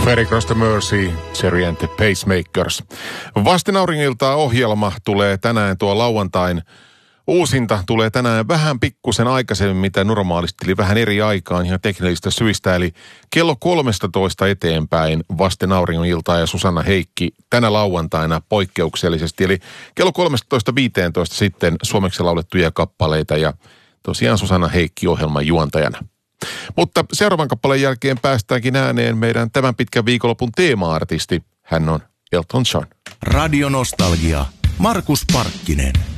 Ferry Cross the Mersey, Cherry and the Pacemakers. Vasten auringiltaa ohjelma tulee tänään, tuo lauantain uusinta tulee tänään vähän pikkusen aikaisemmin, mitä normaalisti, eli vähän eri aikaan ihan teknisistä syistä, eli kello 13 eteenpäin Vasten auringoniltaa ja Susanna Heikki tänä lauantaina poikkeuksellisesti, eli kello 13.15 sitten suomeksi laulettuja kappaleita ja tosiaan Susanna Heikki ohjelman juontajana. Mutta seuraavan kappaleen jälkeen päästäänkin ääneen meidän tämän pitkän viikonlopun teema-artisti. Hän on Elton John. Radio Nostalgia. Markus Parkkinen.